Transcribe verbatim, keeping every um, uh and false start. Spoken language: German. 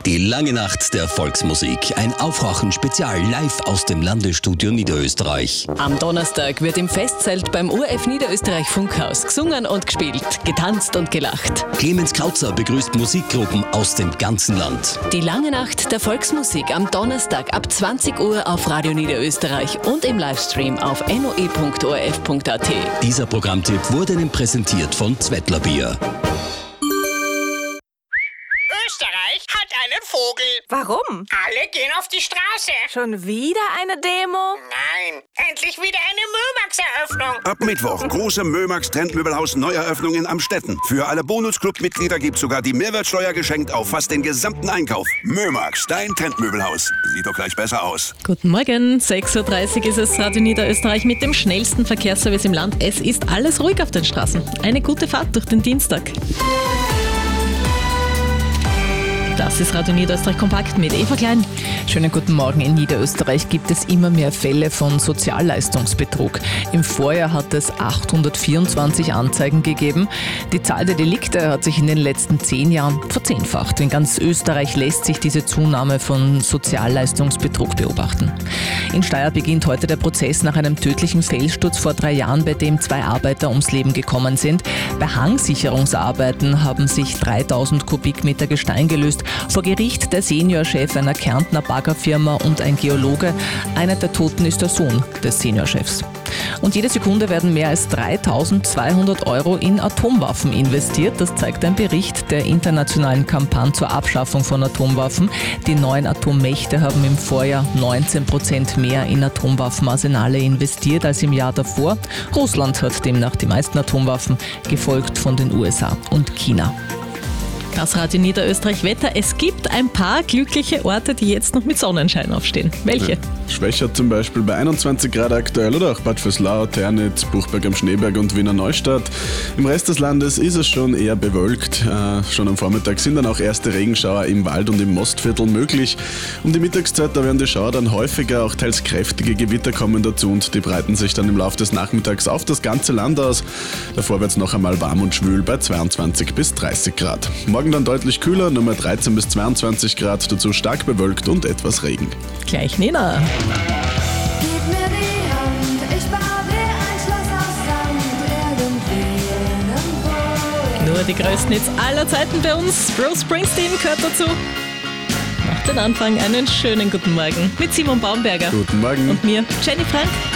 Die lange Nacht der Volksmusik. Ein Aufwachen-Spezial live aus dem Landesstudio Niederösterreich. Am Donnerstag wird im Festzelt beim O R F Niederösterreich Funkhaus gesungen und gespielt, getanzt und gelacht. Clemens Krautzer begrüßt Musikgruppen aus dem ganzen Land. Die lange Nacht der Volksmusik am Donnerstag ab zwanzig Uhr auf Radio Niederösterreich und im Livestream auf n o e punkt o r f punkt a t. Dieser Programmtipp wurde Ihnen präsentiert von Zwettler Bier. Österreich hat einen Vogel. Warum? Alle gehen auf die Straße. Schon wieder eine Demo? Nein, endlich wieder eine Mömax-Eröffnung. Ab Mittwoch große Mömax Trendmöbelhaus Neueröffnung in Amstetten. Für alle Bonus-Club-Mitglieder gibt's sogar die Mehrwertsteuer geschenkt auf fast den gesamten Einkauf. Mömax, dein Trendmöbelhaus. Sieht doch gleich besser aus. Guten Morgen, sechs Uhr dreißig ist es, Radio Niederösterreich mit dem schnellsten Verkehrsservice im Land. Es ist alles ruhig auf den Straßen. Eine gute Fahrt durch den Dienstag. Das ist Radio Niederösterreich kompakt mit Eva Klein. Schönen guten Morgen. In Niederösterreich gibt es immer mehr Fälle von Sozialleistungsbetrug. Im Vorjahr hat es achthundertvierundzwanzig Anzeigen gegeben. Die Zahl der Delikte hat sich in den letzten zehn Jahren verzehnfacht. In ganz Österreich lässt sich diese Zunahme von Sozialleistungsbetrug beobachten. In Steyr beginnt heute der Prozess nach einem tödlichen Felssturz vor drei Jahren, bei dem zwei Arbeiter ums Leben gekommen sind. Bei Hangsicherungsarbeiten haben sich dreitausend Kubikmeter Gestein gelöst. Vor Gericht der Seniorchef einer Kärntner Baggerfirma und ein Geologe. Einer der Toten ist der Sohn des Seniorchefs. Und jede Sekunde werden mehr als dreitausendzweihundert Euro in Atomwaffen investiert. Das zeigt ein Bericht der internationalen Kampagne zur Abschaffung von Atomwaffen. Die neuen Atommächte haben im Vorjahr neunzehn Prozent mehr in Atomwaffenarsenale investiert als im Jahr davor. Russland hat demnach die meisten Atomwaffen, gefolgt von den U S A und China. Das Radio Niederösterreich Wetter. Es gibt ein paar glückliche Orte, die jetzt noch mit Sonnenschein aufstehen. Welche? Ja. Schwächer zum Beispiel bei einundzwanzig Grad aktuell oder auch Bad Vöslau, Ternitz, Buchberg am Schneeberg und Wiener Neustadt. Im Rest des Landes ist es schon eher bewölkt. Äh, schon am Vormittag sind dann auch erste Regenschauer im Wald und im Mostviertel möglich. Um die Mittagszeit, da werden die Schauer dann häufiger, auch teils kräftige Gewitter kommen dazu und die breiten sich dann im Laufe des Nachmittags auf das ganze Land aus. Davor wird es noch einmal warm und schwül bei zweiundzwanzig bis dreißig Grad. Morgen dann deutlich kühler, Nummer dreizehn bis zweiundzwanzig Grad, dazu stark bewölkt und etwas Regen. Gleich Nena. Gib mir die Hand, ich baue dir ein Schloss aus Sand, irgendwo. Nur die größten Hits aller Zeiten bei uns. Bruce Springsteen gehört dazu. Macht den Anfang einen schönen guten Morgen mit Simon Baumberger. Guten Morgen. Und mir, Jenny Frank.